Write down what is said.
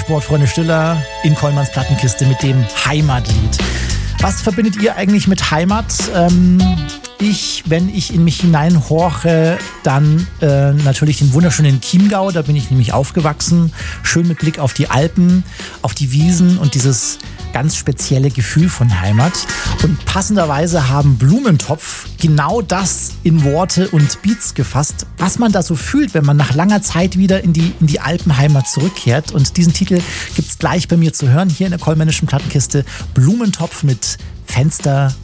Sportfreunde Stiller in Kollmanns Plattenkiste mit dem Heimatlied. Was verbindet ihr eigentlich mit Heimat? Wenn ich in mich hineinhorche, dann natürlich den wunderschönen Chiemgau, da bin ich nämlich aufgewachsen. Schön mit Blick auf die Alpen, auf die Wiesen und dieses ganz spezielle Gefühl von Heimat. Und passenderweise haben Blumentopf genau das in Worte und Beats gefasst, was man da so fühlt, wenn man nach langer Zeit wieder in die Alpenheimat zurückkehrt. Und diesen Titel gibt's gleich bei mir zu hören, hier in der Kollmännischen Plattenkiste. Blumentopf mit Fenster